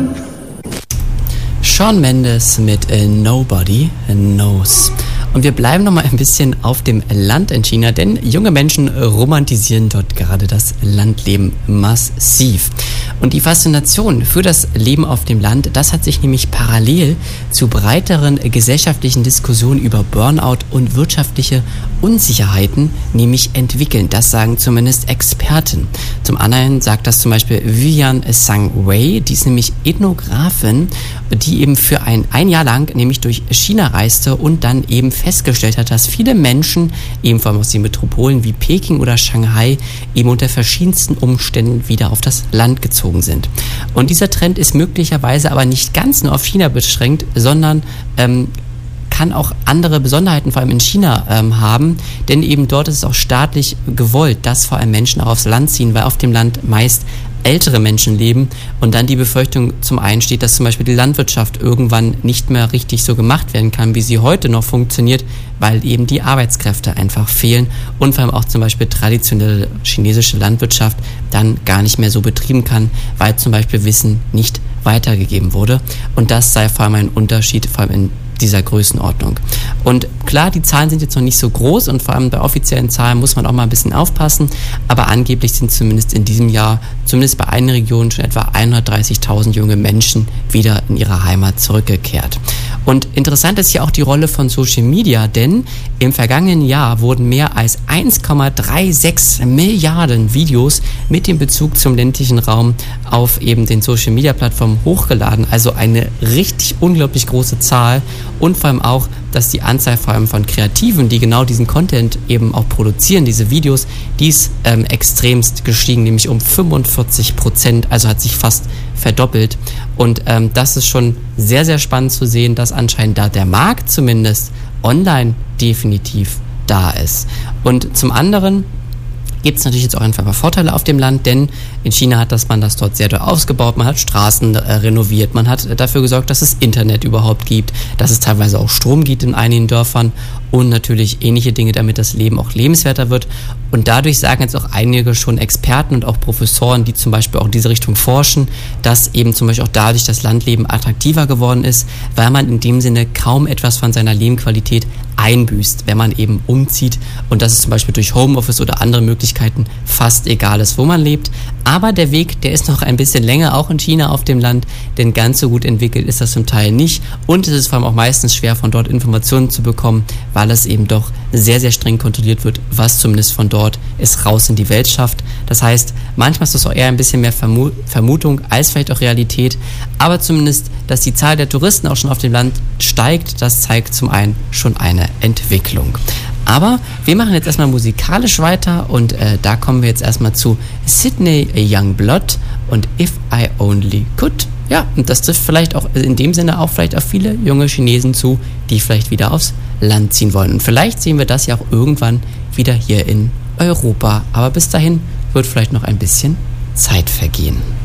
Shawn Mendes mit Nobody Knows. Und wir bleiben noch mal ein bisschen auf dem Land in China, denn junge Menschen romantisieren dort gerade das Landleben massiv. Und die Faszination für das Leben auf dem Land, das hat sich nämlich parallel zu breiteren gesellschaftlichen Diskussionen über Burnout und wirtschaftliche Unsicherheiten nämlich entwickelt. Das sagen zumindest Experten. Zum anderen sagt das zum Beispiel Vivian Zhang Wei, die ist nämlich Ethnografin, die eben für ein Jahr lang nämlich durch China reiste und dann eben festgestellt hat, dass viele Menschen, eben vor allem aus den Metropolen wie Peking oder Shanghai, eben unter verschiedensten Umständen wieder auf das Land gezogen sind. Und dieser Trend ist möglicherweise aber nicht ganz nur auf China beschränkt, sondern kann auch andere Besonderheiten, vor allem in China, haben, denn eben dort ist es auch staatlich gewollt, dass vor allem Menschen auch aufs Land ziehen, weil auf dem Land meist ältere Menschen leben und dann die Befürchtung zum einen steht, dass zum Beispiel die Landwirtschaft irgendwann nicht mehr richtig so gemacht werden kann, wie sie heute noch funktioniert, weil eben die Arbeitskräfte einfach fehlen und vor allem auch zum Beispiel traditionelle chinesische Landwirtschaft dann gar nicht mehr so betrieben kann, weil zum Beispiel Wissen nicht weitergegeben wurde. Und das sei vor allem ein Unterschied, vor allem in dieser Größenordnung. Und klar, die Zahlen sind jetzt noch nicht so groß und vor allem bei offiziellen Zahlen muss man auch mal ein bisschen aufpassen, aber angeblich sind zumindest in diesem Jahr, zumindest bei einer Region, schon etwa 130.000 junge Menschen wieder in ihre Heimat zurückgekehrt. Und interessant ist hier auch die Rolle von Social Media, denn im vergangenen Jahr wurden mehr als 1,36 Milliarden Videos mit dem Bezug zum ländlichen Raum auf eben den Social Media Plattformen hochgeladen, also eine richtig unglaublich große Zahl. Und vor allem auch, dass die Anzahl vor allem von Kreativen, die genau diesen Content eben auch produzieren, diese Videos, die ist extremst gestiegen, nämlich um 45%, also hat sich fast verdoppelt. Und das ist schon sehr, sehr spannend zu sehen, dass anscheinend da der Markt zumindest online definitiv da ist. Und zum anderen gibt es natürlich jetzt auch einfach mal Vorteile auf dem Land, denn in China hat man das dort sehr doll ausgebaut, man hat Straßen renoviert, man hat dafür gesorgt, dass es Internet überhaupt gibt, dass es teilweise auch Strom gibt in einigen Dörfern und natürlich ähnliche Dinge, damit das Leben auch lebenswerter wird. Und dadurch sagen jetzt auch einige schon Experten und auch Professoren, die zum Beispiel auch in diese Richtung forschen, dass eben zum Beispiel auch dadurch das Landleben attraktiver geworden ist, weil man in dem Sinne kaum etwas von seiner Lebensqualität einbüßt, wenn man eben umzieht und dass es zum Beispiel durch Homeoffice oder andere Möglichkeiten fast egal ist, wo man lebt. Aber der Weg, der ist noch ein bisschen länger, auch in China auf dem Land, denn ganz so gut entwickelt ist das zum Teil nicht und es ist vor allem auch meistens schwer, von dort Informationen zu bekommen, weil es eben doch sehr, sehr streng kontrolliert wird, was zumindest von dort es raus in die Welt schafft. Das heißt, manchmal ist das auch eher ein bisschen mehr Vermutung als vielleicht auch Realität, aber zumindest, dass die Zahl der Touristen auch schon auf dem Land steigt, das zeigt zum einen schon eine Entwicklung. Aber wir machen jetzt erstmal musikalisch weiter und da kommen wir jetzt erstmal zu Sydney Youngblood und If I Only Could. Ja, und das trifft vielleicht auch in dem Sinne auch vielleicht auf viele junge Chinesen zu, die vielleicht wieder aufs Land ziehen wollen. Und vielleicht sehen wir das ja auch irgendwann wieder hier in Europa. Aber bis dahin wird vielleicht noch ein bisschen Zeit vergehen.